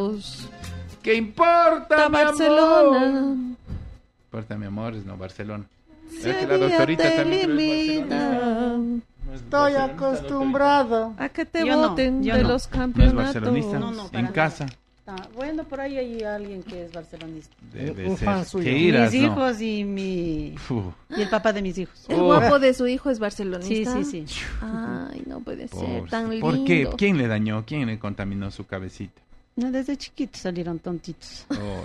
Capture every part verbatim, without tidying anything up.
amigos. ¿Qué importa, mi Barcelona? amor? Importa, mi amor, es no Barcelona. Si que el la día doctorita te también elimina, no es Estoy barcelonista, acostumbrado. a que te Yo no, voten yo de no. los doctorita. No es campeonatos. barcelonista, No, no, para en nada. casa. Ah, bueno, por ahí hay alguien que es barcelonista. Debe Un ser. fan suyo. ¿Qué irás, mis no? hijos y mi Uf, y el papá de mis hijos. El Oh. guapo de su hijo es Sí, barcelonista. sí, sí. Ay, no puede ser pobre. tan lindo. ¿Por qué? ¿Quién le dañó? ¿Quién le contaminó su cabecita? No, desde chiquitos salieron tontitos. Oh.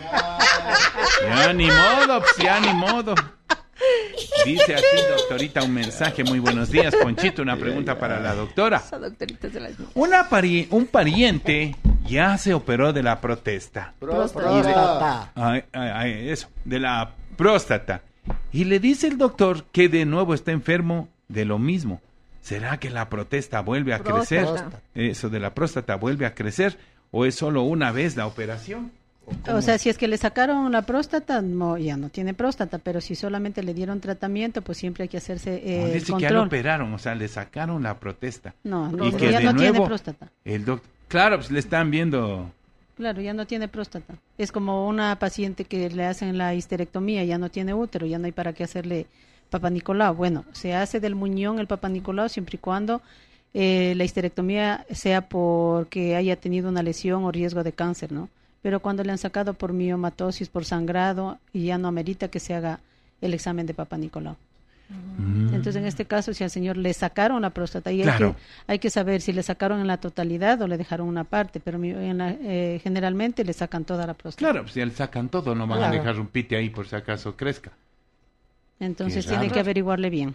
Ya ni modo, pues, ya ni modo. Dice aquí, doctorita, un mensaje. Muy buenos días, Ponchito. Una pregunta para la doctora. Esa doctorita se la dio. Una pari- un pariente ya se operó de la protesta. Próstata. Ay, ay, ay, eso, de la próstata. Y le dice el doctor que de nuevo está enfermo de lo mismo. ¿Será que la protesta vuelve a crecer? Próstata. Eso de la próstata vuelve a crecer o es solo una vez la operación? O sea, si es que le sacaron la próstata, no, ya no tiene próstata, pero si solamente le dieron tratamiento, pues siempre hay que hacerse eh, No, el dice que ya lo control. operaron, o sea, le sacaron la protesta. No, Y no, que ya de no tiene nuevo próstata. el doctor, claro, pues le están viendo. Claro, ya no tiene próstata. Es como una paciente que le hacen la histerectomía, ya no tiene útero, ya no hay para qué hacerle Papa Nicolau. Bueno, se hace del muñón el Papa Nicolau siempre y cuando eh, la histerectomía sea porque haya tenido una lesión o riesgo de cáncer, ¿no? Pero cuando le han sacado por miomatosis, por sangrado, y ya no amerita que se haga el examen de Papa Nicolau. Mm. Entonces, en este caso, si al señor le sacaron la próstata, y Claro. hay, que, hay que saber si le sacaron en la totalidad o le dejaron una parte, pero mi- en la- eh, generalmente le sacan toda la próstata. Claro, pues ya le sacan todo, no van a Claro. dejar un pite ahí por si acaso crezca. Entonces, Qué tienen raro. que averiguarle bien.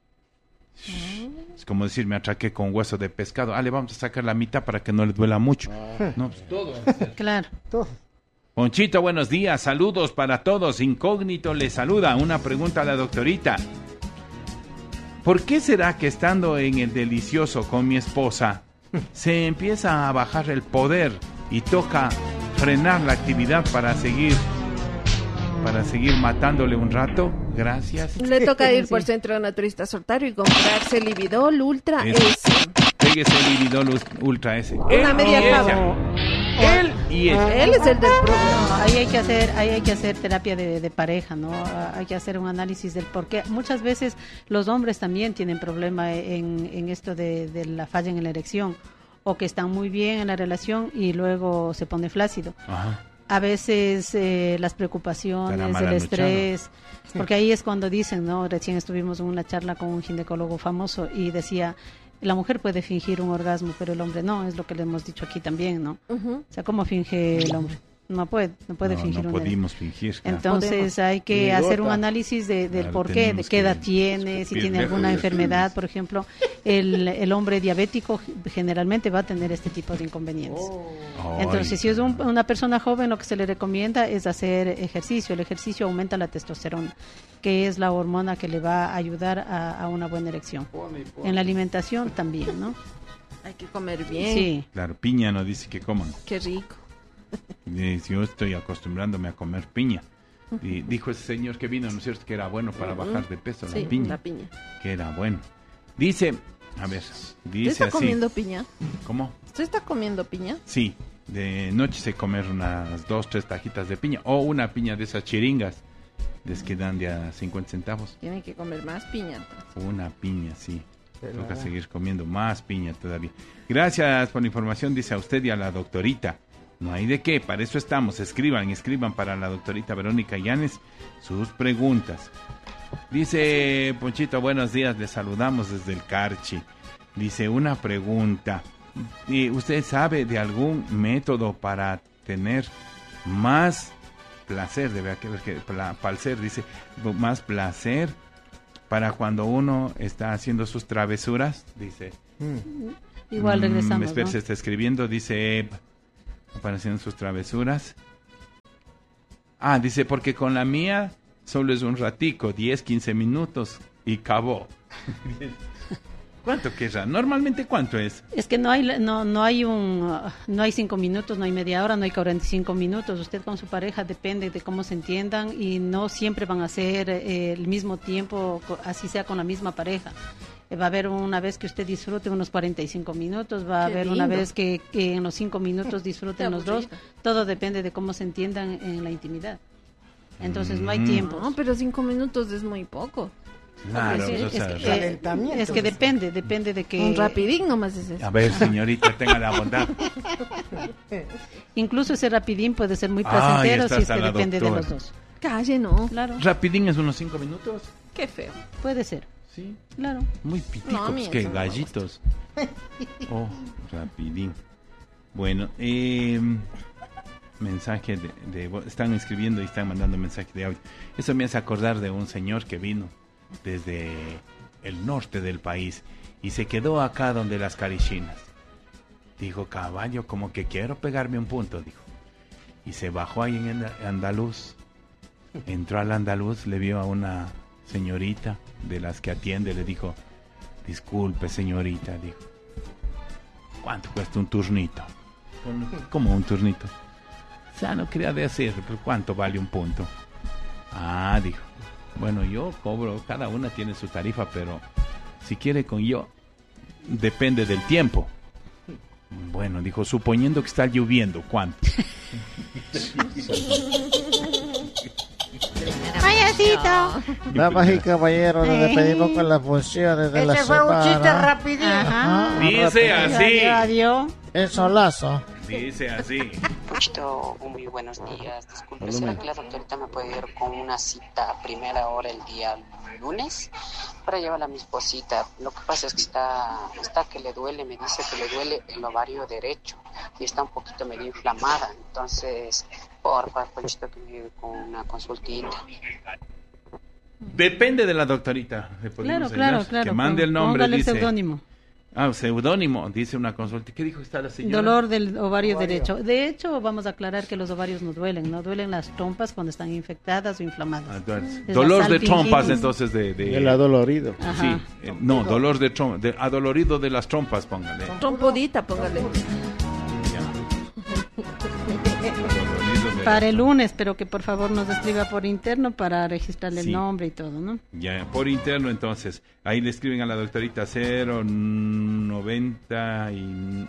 Es como decir, me atraqué con hueso de pescado. Ah, le vamos a sacar la mitad para que no le duela mucho. No, pues todo. Claro. Todo. Ponchito, buenos días, saludos para todos. Incógnito le saluda. Una pregunta a la doctorita. ¿Por qué será que estando en el delicioso con mi esposa se empieza a bajar el poder y toca frenar la actividad para seguir para seguir matándole un rato? Gracias. Le toca ir Sí. por Centro Naturista Sortario y comprarse Lividol Ultra Eso. S. Pégese el Lividol Ultra S. Una Él media y ella. cabo. Él y ella. Él es el del programa. Ahí hay que hacer, ahí hay que hacer terapia de, de pareja, ¿no? Hay que hacer un análisis del por qué. Muchas veces los hombres también tienen problema en, en esto de, de la falla en la erección, o que están muy bien en la relación y luego se pone flácido. Ajá. A veces eh, las Estará preocupaciones, mal el anochado. estrés, porque ahí es cuando dicen, ¿no? Recién estuvimos en una charla con un ginecólogo famoso y decía, la mujer puede fingir un orgasmo, pero el hombre no, es lo que le hemos dicho aquí también, ¿no? Ujú. O sea, ¿cómo finge el hombre? No puede, no puede no, fingir no un pudimos fingir. claro. Entonces Podemos. hay que Idiota. hacer un análisis de, del Claro, por qué, de tenemos qué edad que tiene, si escupir tiene lejos alguna de enfermedad, ustedes. por ejemplo. El, el hombre diabético generalmente va a tener este tipo de inconvenientes. Ay, Entonces, si es un- una persona joven, lo que se le recomienda es hacer ejercicio. El ejercicio aumenta la testosterona, que es la hormona que le va a ayudar a, a una buena erección. En la alimentación también, ¿no? Hay que comer bien. Sí. Claro, piña no dice que coman. Qué rico. Eh, Yo estoy acostumbrándome a comer piña. Y dijo ese señor que vino, ¿no es cierto? Que era bueno para bajar de peso Sí, la piña. la piña. Que era bueno. Dice, a ver, ¿Usted dice está así. comiendo piña? ¿Cómo? ¿Usted está comiendo piña? Sí, de noche se comer unas dos, tres tajitas de piña. O una piña de esas chiringas. Les que dan de a cincuenta centavos. Tiene que comer más piña. entonces. Una piña, sí. Pero- Toca seguir comiendo más piña todavía. Gracias por la información, dice a usted y a la doctorita. No hay de qué, para eso estamos. Escriban, escriban para la doctorita Verónica Llanes sus preguntas. Dice Ponchito, buenos días, les saludamos desde el Carchi. Dice, una pregunta. ¿Y ¿Usted sabe de algún método para tener más placer? Debe haber que pla- placer, dice, más placer para cuando uno está haciendo sus travesuras, dice. Mm. Igual Mm, regresamos, espera, ¿no? se está escribiendo, dice, apareciendo sus travesuras. Ah, dice, porque con la mía solo es un ratico, diez, quince minutos y acabó. ¿Cuánto querrá? Normalmente, ¿cuánto es? Es que no hay no no hay un uh, no hay cinco minutos, no hay media hora, no hay cuarenta y cinco minutos. Usted con su pareja depende de cómo se entiendan y no siempre van a ser eh, el mismo tiempo, co- así sea con la misma pareja. Va a haber una vez que usted disfrute unos cuarenta y cinco minutos, va a Qué haber una lindo. vez que, que en los cinco minutos disfruten Qué los dos. aburrido. Todo depende de cómo se entiendan en la intimidad. Entonces no hay Mm. tiempo. No, pero cinco minutos es muy poco. Claro, Es, o es sea, que, ra- eh, Calentamiento. es que depende, depende de que... Un rapidín nomás es eso. a ver, señorita, tenga la bondad. Incluso ese rapidín puede ser muy Ay, placentero está si es hasta que la depende de doctora. los dos. Calle, no. Claro, Rapidín es unos cinco minutos. Qué feo. puede ser. Sí. Claro. Muy pitico, No, a mí pues que eso no me gallitos. Oh, rapidín. Bueno, eh, mensaje de, de vo- están escribiendo y están mandando mensaje de audio. Eso me hace acordar de un señor que vino desde el norte del país y se quedó acá donde las carichinas. Dijo, caballo, como que quiero pegarme un punto, dijo. Y se bajó ahí en el Andaluz. Entró al Andaluz, le vio a una señorita de las que atiende, le dijo, disculpe señorita, dijo, ¿cuánto cuesta un turnito? ¿Cómo un turnito? O sea, no quería decir, pero ¿cuánto vale un punto? Ah, dijo, bueno, yo cobro, cada una tiene su tarifa, pero si quiere con yo, depende del tiempo. Bueno, dijo, suponiendo que está lloviendo, ¿cuánto? ¡Payasito! Damas y caballeros, nos Eh. despedimos con las funciones de la Ese fue un chiste semana. rapidito. Ajá. Dice así, Adiós, adiós. El solazo. dice así. Puchito, muy buenos días. Disculpe, ¿será que la doctorita me puede ir con una cita a primera hora el día lunes para llevarla a mi esposita? Lo que pasa es que está, está que le duele, me dice que le duele el ovario derecho y está un poquito medio inflamada. Entonces, por favor, Puchito, que me lleve con una consultita. Depende de la doctorita. ¿Le podemos Claro, claro, ayudar? claro. Que mande el nombre, Póngale el dice. seudónimo. Ah, seudónimo, dice una consulta. ¿Qué dijo esta la señora? Dolor del ovario, derecho. De hecho, vamos a aclarar que los ovarios no duelen, no duelen las trompas cuando están infectadas o inflamadas. Ah, entonces, Es dolor la de trompas, salpingitis. entonces, de... de- El adolorido. Ajá. Sí, eh, no, dolor de trompas, de, adolorido de las trompas, póngale. Trompudita, póngale. Ya. Adolorido de Para las el lunes, pero que por favor nos escriba por interno para registrarle Sí. el nombre y todo, ¿no? Ya, por interno entonces. Ahí le escriben a la doctorita cero noventa y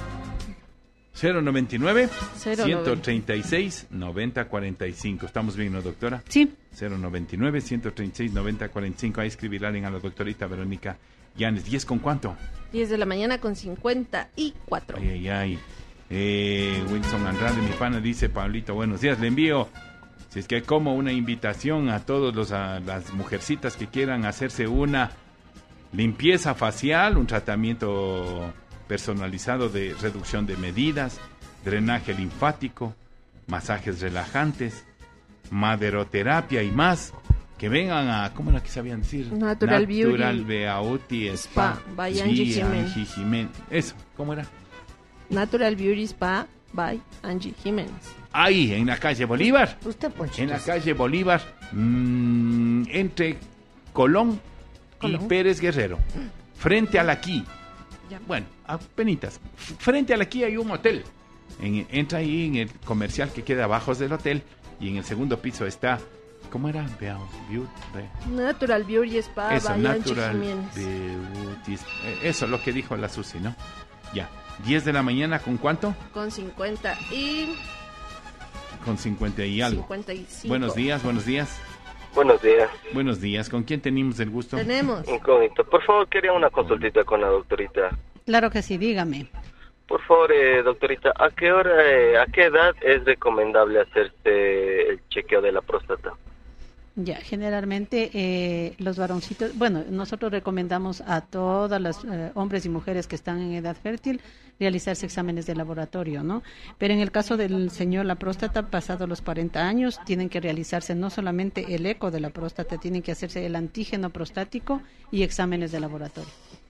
cero noventa y nueve Cero ciento treinta y seis noventa cuarenta y cinco. Estamos bien, ¿no, doctora? Sí, cero noventa y nueve ciento treinta y seis noventa cuarenta y cinco. Ahí escribirán a la doctorita Verónica Llanes. ¿diez con cuánto? diez de la mañana con cincuenta y cuatro. Ay, ay, ay. Eh, Wilson Andrade, mi pana, dice, Pablito, buenos días, le envío, si es que como una invitación a todos los, a las mujercitas que quieran hacerse una limpieza facial, un tratamiento personalizado de reducción de medidas, drenaje linfático, masajes relajantes, maderoterapia y más, que vengan a, ¿cómo era que sabían decir? Natural Beauty. Natural Beauty Spa, Spa, by Angie Sí, Jiménez. Angie Jiménez. Eso, ¿cómo era? Natural Beauty Spa by Angie Jiménez. Ahí, en la calle Bolívar. Usted, Ponchito. En la calle Bolívar, mm, entre Colón, Colón. y Pérez Guerrero. Frente al aquí. Ya. Bueno, apenitas. Frente al aquí hay un hotel. En- entra ahí en el comercial que queda abajo del hotel. Y en el segundo piso está. ¿Cómo era? Bea- Beauty, Bea- Natural Beauty Spa Eso, by Angie Natural Jiménez. Beauty. eh, Eso, lo que dijo la Susi, ¿no? Ya. diez de la mañana, ¿con cuánto? Con cincuenta y Con cincuenta y algo. cincuenta y cinco. Buenos días, buenos días. Buenos días, Buenos días. ¿Con quién tenemos el gusto? Tenemos. incógnito. Por favor, quería una consultita con la doctorita. claro que sí, dígame. Por favor, eh, doctorita, ¿a qué hora, eh, a qué edad es recomendable hacerse el chequeo de la próstata? Ya, generalmente eh, los varoncitos, bueno, nosotros recomendamos a todas las eh, hombres y mujeres que están en edad fértil realizarse exámenes de laboratorio, ¿no? Pero en el caso del señor la próstata, pasado los cuarenta años, tienen que realizarse no solamente el eco de la próstata, tienen que hacerse el antígeno prostático y exámenes de laboratorio.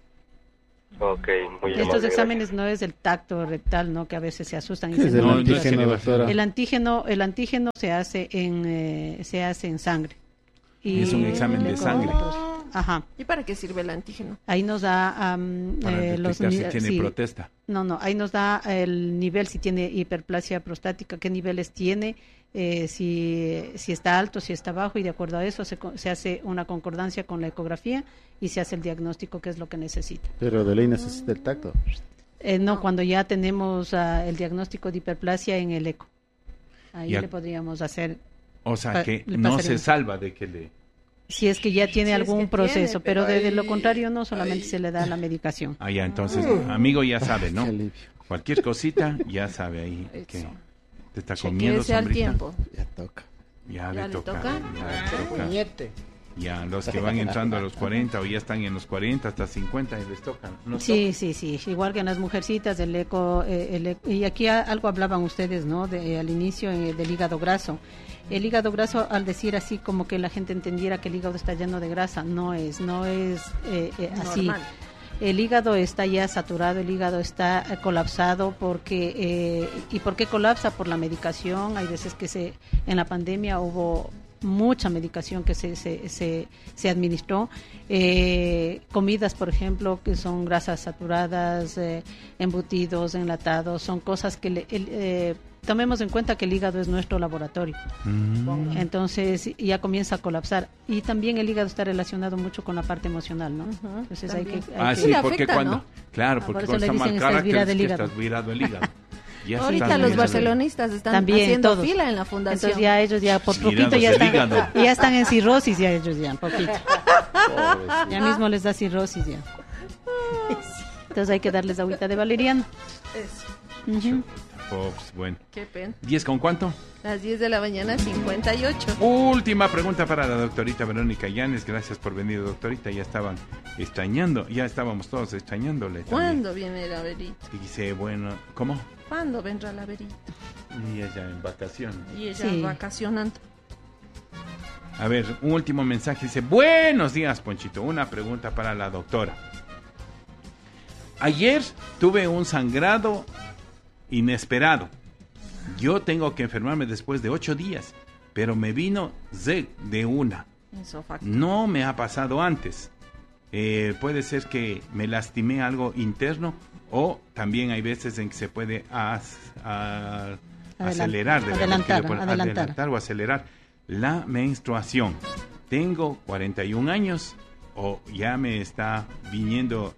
Ok, muy amable, Estos exámenes gracias. no es del tacto rectal, ¿no? Que a veces se asustan. y ¿Qué es dicen, el No, "No, no, doctora". ¿qué le antígeno, va a hacer? doctora? El antígeno, el antígeno se hace en eh, se hace en sangre. Y Es un examen el de eco sangre. la próstata. Ajá. ¿Y para qué sirve el antígeno? Ahí nos da um, Para eh, los detectar si ni- tiene sí. protesta. No, no, ahí nos da el nivel, si tiene hiperplasia prostática, qué niveles tiene, eh, si, si está alto, si está bajo, y de acuerdo a eso se, co- se hace una concordancia con la ecografía y se hace el diagnóstico, que es lo que necesita. Pero de ley necesita el tacto. Eh, no, No. cuando ya tenemos ah, el diagnóstico de hiperplasia en el eco, ahí Ya. le podríamos hacer, O sea Pa- que le no se pasaremos. salva de que le... si es que ya tiene Si es algún que proceso, tiene, pero, pero de, de lo ahí- contrario no, solamente ahí- se le da la medicación. Ah, ya, entonces, amigo ya sabe, ¿no? Qué alivio. Cualquier cosita, ya sabe ahí que Eso. te está comiendo, Chequéese al sombrita. tiempo. Ya toca. Ya, ¿Ya le le toca. toca? Ya, le toca. Puñete. Ya, los que van entrando a los cuarenta o ya están en los cuarenta hasta cincuenta y les tocan. ¿No Sí, sí, sí, igual que en las mujercitas del eco, eh, el eco- y aquí a- algo hablaban ustedes, ¿no? De, eh, al inicio eh, del hígado graso. El hígado graso, al decir así como que la gente entendiera que el hígado está lleno de grasa, no es, no es eh, eh, así. Normal. El hígado está ya saturado, el hígado está eh, colapsado porque eh, ¿y por qué colapsa? Por la medicación. Hay veces que se en la pandemia hubo mucha medicación que se se, se, se administró, eh, comidas por ejemplo que son grasas saturadas, eh, embutidos, enlatados, son cosas que le, el, eh, tomemos en cuenta que el hígado es nuestro laboratorio. Mm. Entonces ya comienza a colapsar, y también el hígado está relacionado mucho con la parte emocional, ¿no? Ujú, Entonces hay que, también. hay Ah, que- sí, Sí, le porque afecta, cuando... ¿no? Claro, Ah, porque por eso cuando le está dicen, mal estás virado carácter es del que hígado. estás virado el hígado. Ya Ahorita estás los virado. barcelonistas están También, haciendo todos. fila en la fundación. Entonces ya ellos ya por Mirados poquito ya del están, hígado. ya están en cirrosis ya ellos ya, poquito. Pobrecito. Ya mismo les da cirrosis ya. Entonces hay que darles agüita de valeriano. Eso. Ujú. Pops, bueno. Qué pena. ¿diez con cuánto? Las diez de la mañana, cincuenta y ocho. Última pregunta para la doctorita Verónica Llanes. Gracias por venir, doctorita. Ya estaban extrañando, ya estábamos todos extrañándole. también. ¿Cuándo viene la verita? Y dice, bueno, ¿cómo? ¿Cuándo vendrá la verita? Y ella en vacación. Y ella Sí. vacacionando. A ver, un último mensaje. Dice, buenos días, Ponchito. Una pregunta para la doctora. Ayer tuve un sangrado inesperado. Yo tengo que enfermarme después de ocho días, pero me vino Z de una. Esofacto. No me ha pasado antes. Eh, puede ser que me lastimé algo interno, o también hay veces en que se puede as- a- Adelan- acelerar, de verdad, adelantar, que le ponen- adelantar. adelantar o acelerar la menstruación. Tengo cuarenta y un años, o ya me está viniendo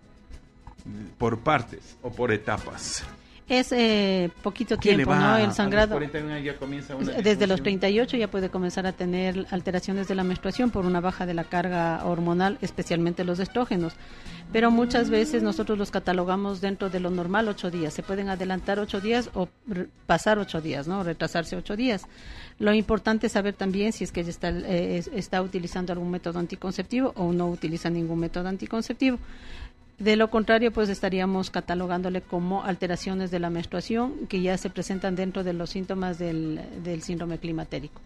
por partes o por etapas. Es eh, poquito ¿Qué le tiempo, va ¿no? a- El a los sangrado. cuarenta y un años ya comienza una Desde los disfunción? treinta y ocho ya puede comenzar a tener alteraciones de la menstruación por una baja de la carga hormonal, especialmente los estrógenos. Pero muchas veces nosotros los catalogamos dentro de lo normal ocho días. Se pueden adelantar ocho días o re- pasar ocho días, ¿no? Retrasarse ocho días. Lo importante es saber también si es que ella está, eh, es- está utilizando algún método anticonceptivo o no utiliza ningún método anticonceptivo. De lo contrario, pues estaríamos catalogándole como alteraciones de la menstruación que ya se presentan dentro de los síntomas del, del síndrome climatérico.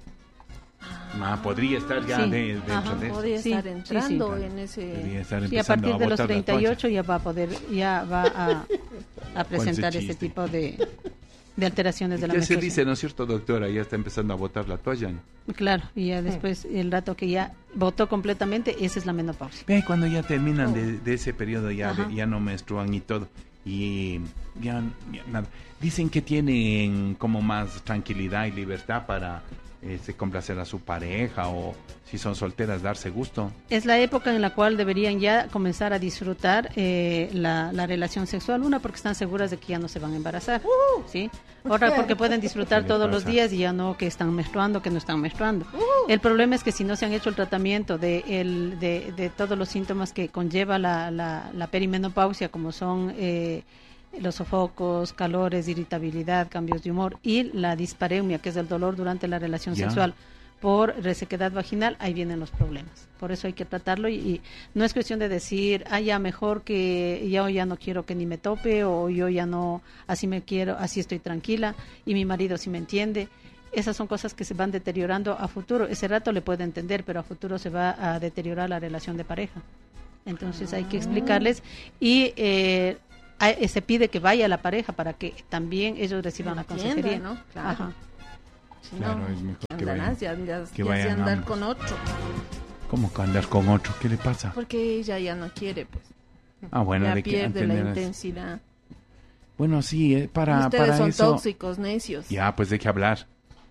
Ah, podría estar ya Sí. de, dentro Ajá. de eso. Podría Sí, estar sí, entrando sí. en ese... Podría estar Y a empezando partir de los botar la treinta y ocho toalla. ya va a poder, ya va a, a presentar este chiste. tipo de, de alteraciones de la ¿Qué se menstruación. dice, no es cierto, doctora? Ya está empezando a botar la toalla. ¿no? Claro, y ya después, el rato que ya botó completamente, esa es la menopausia. Ve, cuando ya terminan de, de ese periodo, ya, Ajá. de- ya no menstruan y todo. Y ya, ya nada. Dicen que tienen como más tranquilidad y libertad para este, complacer a su pareja, o si son solteras, darse gusto. Es la época en la cual deberían ya comenzar a disfrutar eh, la, la relación sexual. Una, porque están seguras de que ya no se van a embarazar, ¿sí? Otra, porque pueden disfrutar ¿Qué le todos los pasa? días y ya no que están menstruando, que no están menstruando. El problema es que si no se han hecho el tratamiento de, el, de, de todos los síntomas que conlleva la, la, la perimenopausia, como son eh, los sofocos, calores, irritabilidad, cambios de humor y la dispareunia, que es el dolor durante la relación Ya. sexual por resequedad vaginal, ahí vienen los problemas. Por eso hay que tratarlo y, y no es cuestión de decir, ah, ya mejor que yo ya no quiero que ni me tope, o yo ya no, así me quiero, así estoy tranquila y mi marido sí me entiende. Esas son cosas que se van deteriorando a futuro. Ese rato le puede entender, pero a futuro se va a deteriorar la relación de pareja. Entonces hay que explicarles y eh, hay- se pide que vaya la pareja para que también ellos reciban la Entienda, consejería. ¿no? Claro. Ajá. Si Claro, no, es mejor que andarás, vayan, ya, ya, que ya vayan sé andar ambos. con otro. ¿Cómo que andar con otro? ¿Qué le pasa? Porque ella ya no quiere, pues. Ah, bueno, ya de que pierde la antes eras- intensidad. Bueno, sí, eh, para, Ustedes para son eso... tóxicos, necios. Ya, pues de qué hablar.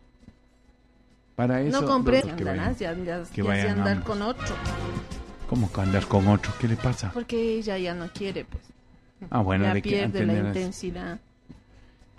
Para eso... no comprende, que andarás, vayan- ya, ya, que ya vayan sé andar ambos. con otro. ¿Cómo que andar con otro? ¿Qué le pasa? Porque ella ya no quiere, pues. Ah, bueno, ya de que pierde antes la eras- intensidad.